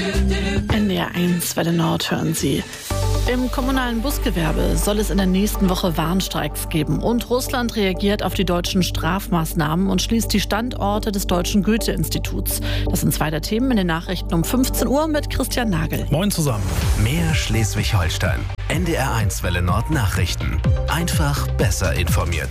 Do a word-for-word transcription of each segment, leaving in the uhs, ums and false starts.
N D R eins Welle Nord hören Sie. Im kommunalen Busgewerbe soll es in der nächsten Woche Warnstreiks geben. Und Russland reagiert auf die deutschen Strafmaßnahmen und schließt die Standorte des Deutschen Goethe-Instituts. Das sind zwei der Themen in den Nachrichten um fünfzehn Uhr mit Christian Nagel. Moin zusammen. Mehr Schleswig-Holstein. N D R eins Welle Nord Nachrichten. Einfach besser informiert.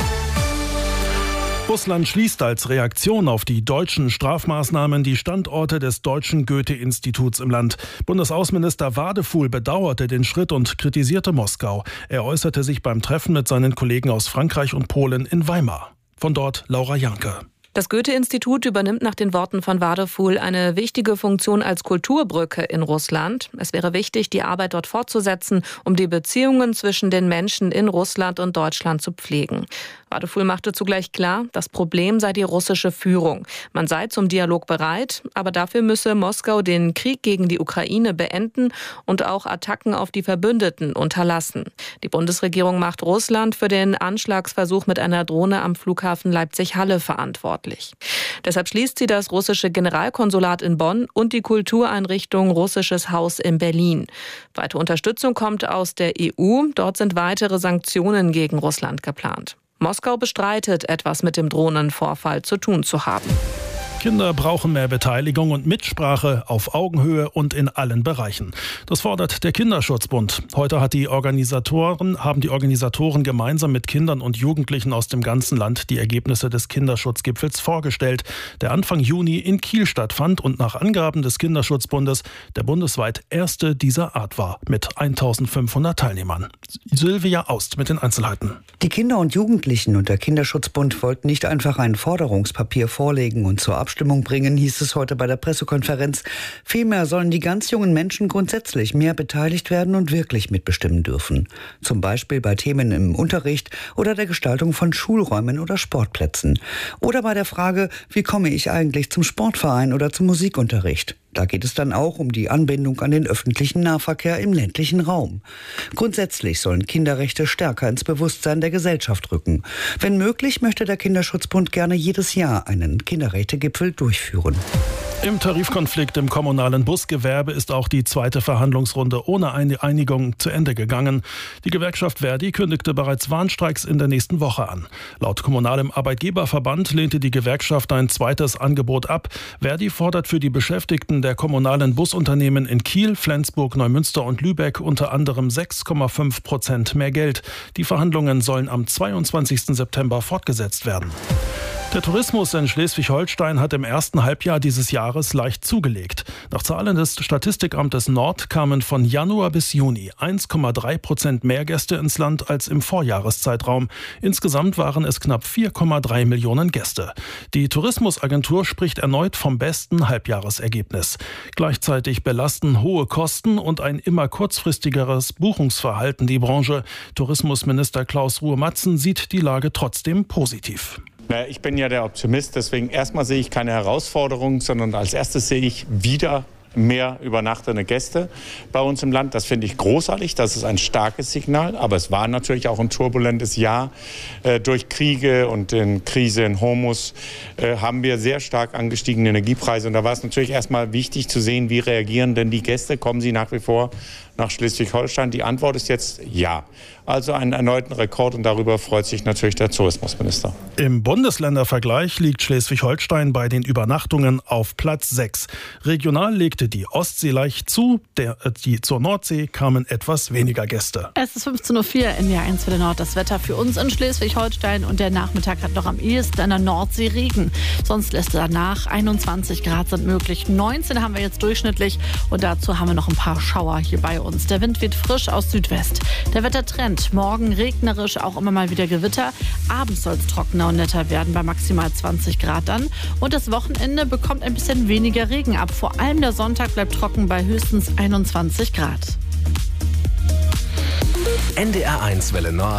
Russland schließt als Reaktion auf die deutschen Strafmaßnahmen die Standorte des Deutschen Goethe-Instituts im Land. Bundesaußenminister Wadefuhl bedauerte den Schritt und kritisierte Moskau. Er äußerte sich beim Treffen mit seinen Kollegen aus Frankreich und Polen in Weimar. Von dort Laura Janke. Das Goethe-Institut übernimmt nach den Worten von Wadefuhl eine wichtige Funktion als Kulturbrücke in Russland. Es wäre wichtig, die Arbeit dort fortzusetzen, um die Beziehungen zwischen den Menschen in Russland und Deutschland zu pflegen. Wadefuhl machte zugleich klar, das Problem sei die russische Führung. Man sei zum Dialog bereit, aber dafür müsse Moskau den Krieg gegen die Ukraine beenden und auch Attacken auf die Verbündeten unterlassen. Die Bundesregierung macht Russland für den Anschlagsversuch mit einer Drohne am Flughafen Leipzig-Halle verantwortlich. Deshalb schließt sie das russische Generalkonsulat in Bonn und die Kultureinrichtung Russisches Haus in Berlin. Weitere Unterstützung kommt aus der E U. Dort sind weitere Sanktionen gegen Russland geplant. Moskau bestreitet, etwas mit dem Drohnenvorfall zu tun zu haben. Kinder brauchen mehr Beteiligung und Mitsprache auf Augenhöhe und in allen Bereichen. Das fordert der Kinderschutzbund. Heute hat die Organisatoren, haben die Organisatoren gemeinsam mit Kindern und Jugendlichen aus dem ganzen Land die Ergebnisse des Kinderschutzgipfels vorgestellt, der Anfang Juni in Kiel stattfand und nach Angaben des Kinderschutzbundes der bundesweit erste dieser Art war, mit eintausendfünfhundert Teilnehmern. Sylvia Aust mit den Einzelheiten. Die Kinder und Jugendlichen und der Kinderschutzbund wollten nicht einfach ein Forderungspapier vorlegen und zur Abstimmung bringen, hieß es heute bei der Pressekonferenz. Vielmehr sollen die ganz jungen Menschen grundsätzlich mehr beteiligt werden und wirklich mitbestimmen dürfen. Zum Beispiel bei Themen im Unterricht oder der Gestaltung von Schulräumen oder Sportplätzen. Oder bei der Frage, wie komme ich eigentlich zum Sportverein oder zum Musikunterricht? Da geht es dann auch um die Anbindung an den öffentlichen Nahverkehr im ländlichen Raum. Grundsätzlich sollen Kinderrechte stärker ins Bewusstsein der Gesellschaft rücken. Wenn möglich, möchte der Kinderschutzbund gerne jedes Jahr einen Kinderrechtegipfel durchführen. Im Tarifkonflikt im kommunalen Busgewerbe ist auch die zweite Verhandlungsrunde ohne eine Einigung zu Ende gegangen. Die Gewerkschaft Verdi kündigte bereits Warnstreiks in der nächsten Woche an. Laut kommunalem Arbeitgeberverband lehnte die Gewerkschaft ein zweites Angebot ab. Verdi fordert für die Beschäftigten der kommunalen Busunternehmen in Kiel, Flensburg, Neumünster und Lübeck unter anderem sechs Komma fünf Prozent mehr Geld. Die Verhandlungen sollen am zweiundzwanzigsten September fortgesetzt werden. Der Tourismus in Schleswig-Holstein hat im ersten Halbjahr dieses Jahres leicht zugelegt. Nach Zahlen des Statistikamtes Nord kamen von Januar bis Juni eins Komma drei Prozent mehr Gäste ins Land als im Vorjahreszeitraum. Insgesamt waren es knapp vier Komma drei Millionen Gäste. Die Tourismusagentur spricht erneut vom besten Halbjahresergebnis. Gleichzeitig belasten hohe Kosten und ein immer kurzfristigeres Buchungsverhalten die Branche. Tourismusminister Klaus Ruhe-Matzen sieht die Lage trotzdem positiv. Ich bin ja der Optimist, deswegen erstmal sehe ich keine Herausforderung, sondern als erstes sehe ich wieder mehr übernachtende Gäste bei uns im Land. Das finde ich großartig, das ist ein starkes Signal, aber es war natürlich auch ein turbulentes Jahr. Äh, durch Kriege und den Krise in Hormuz äh, haben wir sehr stark angestiegene Energiepreise und da war es natürlich erstmal wichtig zu sehen, wie reagieren denn die Gäste, kommen sie nach wie vor nach Schleswig-Holstein? Die Antwort ist jetzt ja. Also einen erneuten Rekord und darüber freut sich natürlich der Tourismusminister. Im Bundesländervergleich liegt Schleswig-Holstein bei den Übernachtungen auf Platz sechs. Regional legte die Ostsee leicht zu, der, die zur Nordsee kamen etwas weniger Gäste. Es ist fünfzehn Uhr vier, N D R eins Welle Nord. Das Wetter für uns in Schleswig-Holstein und der Nachmittag hat noch am ehesten an der Nordsee Regen. Sonst lässt danach einundzwanzig Grad sind möglich. neunzehn haben wir jetzt durchschnittlich und dazu haben wir noch ein paar Schauer hier bei uns. Der Wind weht frisch aus Südwest. Der Wettertrend morgen regnerisch, auch immer mal wieder Gewitter. Abends soll es trockener und netter werden bei maximal zwanzig Grad dann. Und das Wochenende bekommt ein bisschen weniger Regen ab. Vor allem der Sonntag bleibt trocken bei höchstens einundzwanzig Grad. N D R eins Welle Nord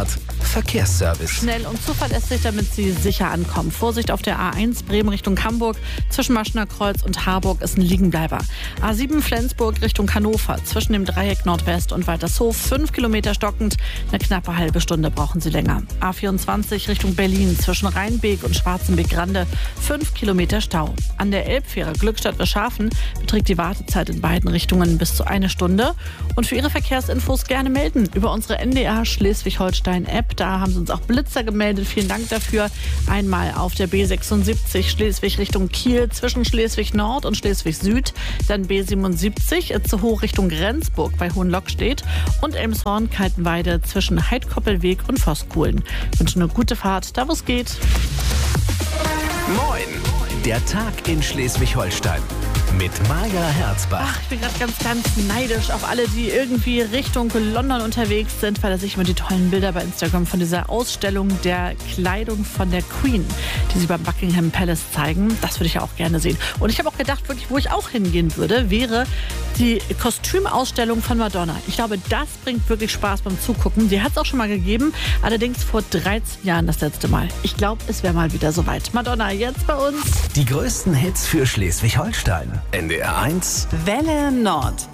Verkehrsservice. Schnell und zuverlässig, damit Sie sicher ankommen. Vorsicht auf der A eins Bremen Richtung Hamburg. Zwischen Maschener Kreuz und Harburg ist ein Liegenbleiber. A sieben Flensburg Richtung Hannover. Zwischen dem Dreieck Nordwest und Waltershof. Fünf Kilometer stockend. Eine knappe halbe Stunde brauchen Sie länger. A vierundzwanzig Richtung Berlin. Zwischen Rheinbeek und Schwarzenbeek-Grande. Fünf Kilometer Stau. An der Elbfähre Glückstadt-Rescharfen beträgt die Wartezeit in beiden Richtungen bis zu eine Stunde. Und für Ihre Verkehrsinfos gerne melden über unsere N D R Schleswig-Holstein-App. Da haben Sie uns auch Blitzer gemeldet. Vielen Dank dafür. Einmal auf der B sechsundsiebzig Schleswig Richtung Kiel zwischen Schleswig-Nord und Schleswig-Süd. Dann B siebenundsiebzig zu hoch Richtung Rendsburg bei Hohenlockstedt. Und Elmshorn-Kaltenweide zwischen Heidkoppelweg und Voskuhlen. Ich wünsche eine gute Fahrt, da wo es geht. Moin! Der Tag in Schleswig-Holstein. Mit Maja Herzbach. Ach, ich bin gerade ganz, ganz neidisch auf alle, die irgendwie Richtung London unterwegs sind, weil da sehe ich immer die tollen Bilder bei Instagram von dieser Ausstellung der Kleidung von der Queen, die sie beim Buckingham Palace zeigen. Das würde ich ja auch gerne sehen. Und ich habe auch gedacht, wirklich, wo ich auch hingehen würde, wäre die Kostümausstellung von Madonna. Ich glaube, das bringt wirklich Spaß beim Zugucken. Die hat es auch schon mal gegeben, allerdings vor dreizehn Jahren das letzte Mal. Ich glaube, es wäre mal wieder soweit. Madonna jetzt bei uns. Die größten Hits für Schleswig-Holstein. N D R eins Welle Nord.